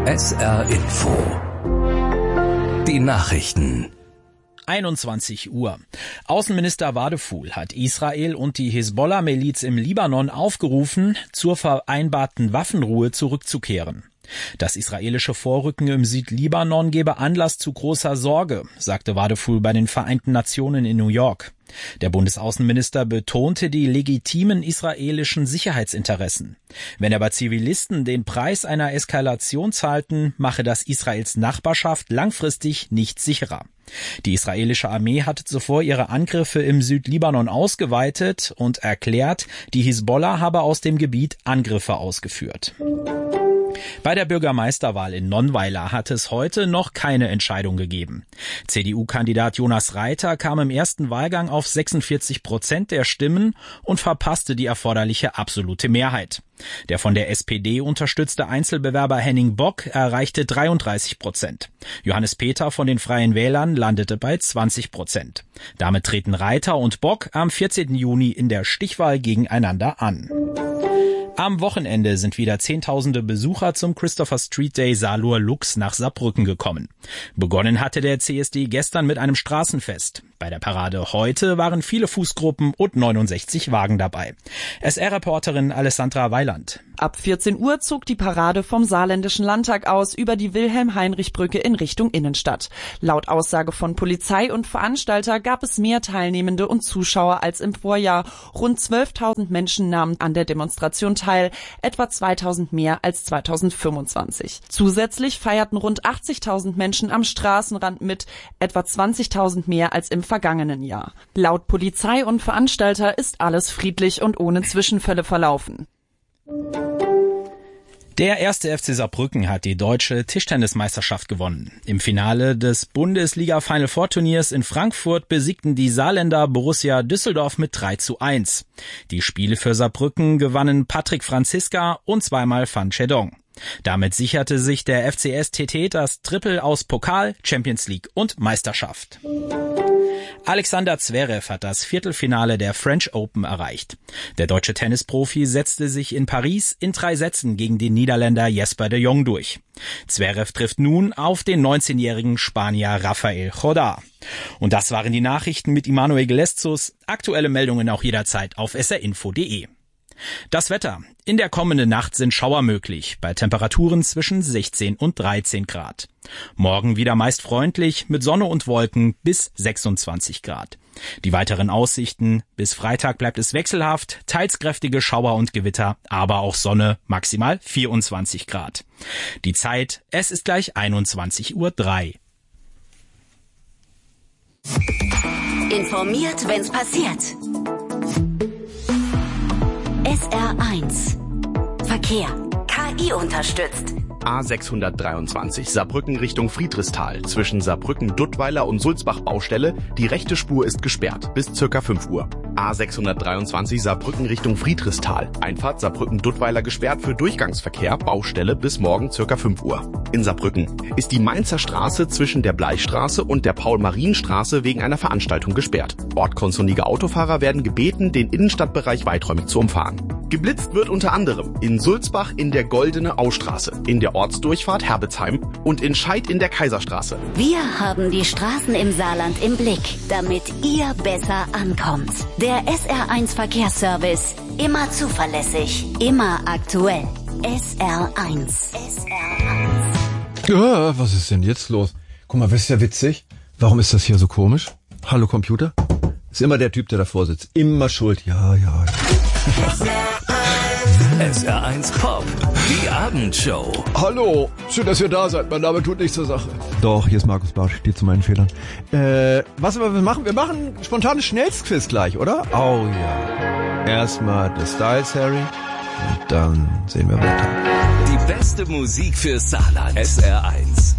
SR Info. Die Nachrichten. 21 Uhr. Außenminister Wadeful hat Israel und die Hisbollah-Miliz im Libanon aufgerufen, zur vereinbarten Waffenruhe zurückzukehren. Das israelische Vorrücken im Südlibanon gebe Anlass zu großer Sorge, sagte Wadeful bei den Vereinten Nationen in New York. Der Bundesaußenminister betonte die legitimen israelischen Sicherheitsinteressen. Wenn aber Zivilisten den Preis einer Eskalation zahlten, mache das Israels Nachbarschaft langfristig nicht sicherer. Die israelische Armee hatte zuvor ihre Angriffe im Südlibanon ausgeweitet und erklärt, die Hisbollah habe aus dem Gebiet Angriffe ausgeführt. Bei der Bürgermeisterwahl in Nonnweiler hat es heute noch keine Entscheidung gegeben. CDU-Kandidat Jonas Reiter kam im ersten Wahlgang auf 46% der Stimmen und verpasste die erforderliche absolute Mehrheit. Der von der SPD unterstützte Einzelbewerber Henning Bock erreichte 33%. Johannes Peter von den Freien Wählern landete bei 20%. Damit treten Reiter und Bock am 14. Juni in der Stichwahl gegeneinander an. Am Wochenende sind wieder Zehntausende Besucher zum Christopher Street Day Salur Lux nach Saarbrücken gekommen. Begonnen hatte der CSD gestern mit einem Straßenfest. Bei der Parade heute waren viele Fußgruppen und 69 Wagen dabei. SR-Reporterin Alessandra Weiland. Ab 14 Uhr zog die Parade vom Saarländischen Landtag aus über die Wilhelm-Heinrich-Brücke in Richtung Innenstadt. Laut Aussage von Polizei und Veranstalter gab es mehr Teilnehmende und Zuschauer als im Vorjahr. Rund 12.000 Menschen nahmen an der Demonstration teil, etwa 2.000 mehr als 2025. Zusätzlich feierten rund 80.000 Menschen am Straßenrand mit, etwa 20.000 mehr als im vergangenen Jahr. Laut Polizei und Veranstalter ist alles friedlich und ohne Zwischenfälle verlaufen. Der 1. FC Saarbrücken hat die deutsche Tischtennismeisterschaft gewonnen. Im Finale des Bundesliga Final Four Turniers in Frankfurt besiegten die Saarländer Borussia Düsseldorf mit 3:1. Die Spiele für Saarbrücken gewannen Patrick Franziska und zweimal Fan Chedong. Damit sicherte sich der FCS TT das Triple aus Pokal, Champions League und Meisterschaft. Alexander Zverev hat das Viertelfinale der French Open erreicht. Der deutsche Tennisprofi setzte sich in Paris in 3 Sätzen gegen den Niederländer Jesper de Jong durch. Zverev trifft nun auf den 19-jährigen Spanier Rafael Jodar. Und das waren die Nachrichten mit Immanuel Geleszus. Aktuelle Meldungen auch jederzeit auf srinfo.de. Das Wetter. In der kommenden Nacht sind Schauer möglich, bei Temperaturen zwischen 16 und 13 Grad. Morgen wieder meist freundlich, mit Sonne und Wolken bis 26 Grad. Die weiteren Aussichten: bis Freitag bleibt es wechselhaft, teils kräftige Schauer und Gewitter, aber auch Sonne, maximal 24 Grad. Die Zeit, es ist gleich 21:03 Uhr. Informiert, wenn's passiert. SR1 Verkehr. KI unterstützt. A623 Saarbrücken Richtung Friedrichsthal. Zwischen Saarbrücken-Duttweiler und Sulzbach-Baustelle. Die rechte Spur ist gesperrt bis ca. 5 Uhr. A623 Saarbrücken Richtung Friedrichsthal. Einfahrt Saarbrücken-Duttweiler gesperrt für Durchgangsverkehr. Baustelle bis morgen ca. 5 Uhr. In Saarbrücken ist die Mainzer Straße zwischen der Bleichstraße und der Paul-Marien-Straße wegen einer Veranstaltung gesperrt. Ortskonsonige Autofahrer werden gebeten, den Innenstadtbereich weiträumig zu umfahren. Geblitzt wird unter anderem in Sulzbach in der Goldene Austraße, in der Ortsdurchfahrt Herbetsheim und in Scheid in der Kaiserstraße. Wir haben die Straßen im Saarland im Blick, damit ihr besser ankommt. Der SR1 Verkehrsservice. Immer zuverlässig, immer aktuell. SR1. SR1. Ja, was ist denn jetzt los? Guck mal, was ist ja witzig? Warum ist das hier so komisch? Hallo Computer? Ist immer der Typ, der davor sitzt. Immer schuld. Ja. SR1 Pop, die Abendshow. Hallo, schön, dass ihr da seid. Mein Name tut nichts zur Sache. Doch, hier ist Markus Bartsch, steht zu meinen Fehlern. Was wir machen? Wir machen spontanes Schnellstquiz gleich, oder? Oh ja. Erstmal The Styles, Harry. Und dann sehen wir weiter. Die beste Musik für Saarland. SR1.